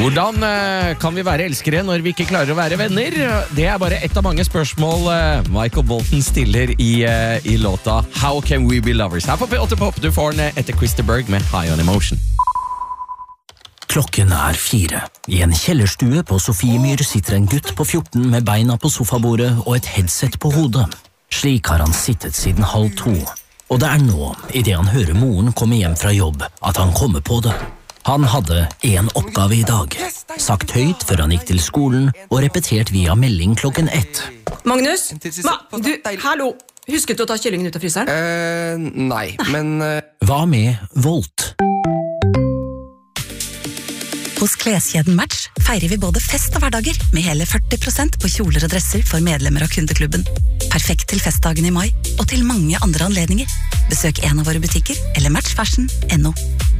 Hvordan kan vi være elskere når vi ikke klarer å være venner? Det bare et av mange spørsmål Michael Bolton stiller i låta How Can We Be Lovers? Her på P8 Pop, du får den etter Christer Berg med High on Emotion. Klokken 4. I en kjellerstue på Sofiemyr sitter en gutt på 14 med beina på sofabordet og et headset på hodet. Slik har han sittet siden 1:30. Og det nå, i det han hører moren komme hjem fra jobb, at han kommer på det. Han hadde en oppgave i dag, sagt høyt før han gikk til skolen og repetert via melding klokken 1. Magnus? Hallo! Husket du å ta kyllingen ut av fryseren? Nei, men... Hva med Volt? Hos kleskjeden Match feirer vi både fest og hverdager med hele 40% på kjoler og dresser for medlemmer av kundeklubben. Perfekt til festdagen i mai og til mange andre anledninger. Besøk en av våre butikker eller matchfashion.no.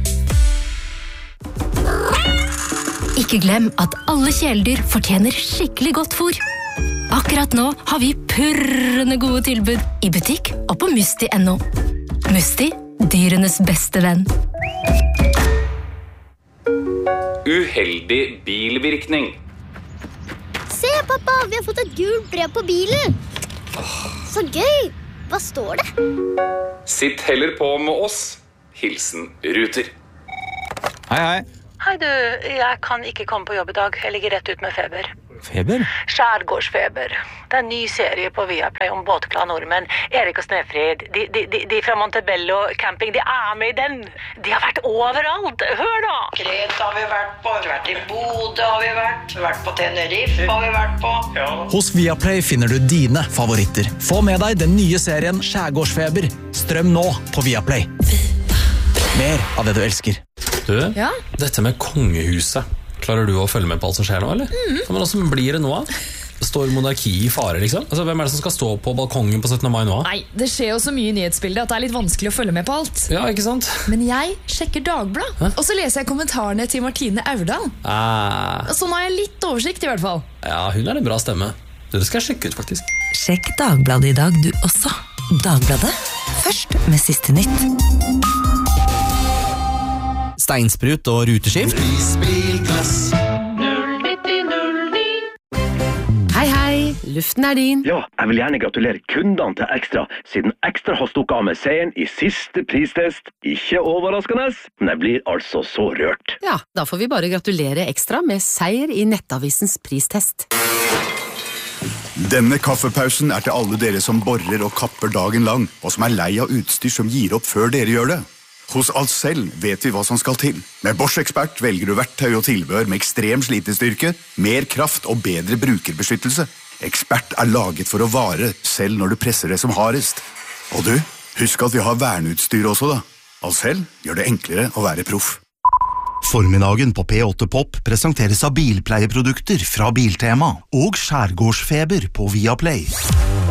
Ikke glem at alle kjæledyr fortjener skikkelig godt fôr. Akkurat nå har vi purrende gode tilbud i butikk og på Musti.no. Musti, dyrenes beste venn. Uheldig bilvirkning. Se, pappa, vi har fått et gult brev på bilen. Så gøy! Hva står det? Sitt heller på med oss. Hilsen Ruter. Hei. Hei du, jeg kan ikke komme på jobb i dag. Jeg ligger rett ut med feber. Feber? Skjærgårdsfeber. Det en ny serie på Viaplay om båtglade nordmenn. Erik og Snefrid, de fra Montebello camping, de med i den. De har vært overalt. Hør da! Kreta har vi vært på, i Bodø har vi vært på Tenerife har vi vært på. Ja. Hos Viaplay finner du dine favoritter. Få med deg den nye serien Skjærgårdsfeber. Strøm nå på Viaplay. Mer av det du elsker. Du, dette med kongehuset. Klarer du å følge med på alt som skjer nå, eller? Men hvordan blir det nå? Står monarki i fare, liksom? Altså, hvem det som skal stå på balkongen på 17. mai nå? Nei, det skjer jo så mye i nyhetsbildet at det litt vanskelig å følge med på alt. Ja, ikke sant? Men jeg sjekker Dagbladet, og så leser jeg kommentarene til Martine Aurdal. Så nå har jeg litt oversikt i hvert fall. Ja, hun en bra stemme. Det skal jeg sjekke ut, faktisk. Sjekk Dagbladet i dag, du også. Dagbladet, først med siste nytt. Steinsprut og ruteskift. Hei, luften din. Ja, jeg vil gjerne gratulere kundene til Ekstra, siden Ekstra har stukket av med seieren i siste pristest. Ikke overraskende, men jeg blir altså så rørt. Ja, da får vi bare gratulere Ekstra med seier i Nettavisens pristest. Denne kaffepausen til alle dere som borer og kapper dagen lang, og som lei av utstyr som gir opp før dere gjør det. Hos Ahlsell vet vi hva som skal til. Med Bosch Expert velger du verktøy og tilbehør med ekstrem slitestyrke, mer kraft og bedre brukerbeskyttelse. Expert laget for å vare, selv når du presser det som hardest. Og du, husk at vi har verneutstyr også da. Ahlsell gjør det enklere å være proff. Formiddagen på P8 Pop presenteres av bilpleieprodukter fra Biltema og Skjærgårdsfeber på Viaplay.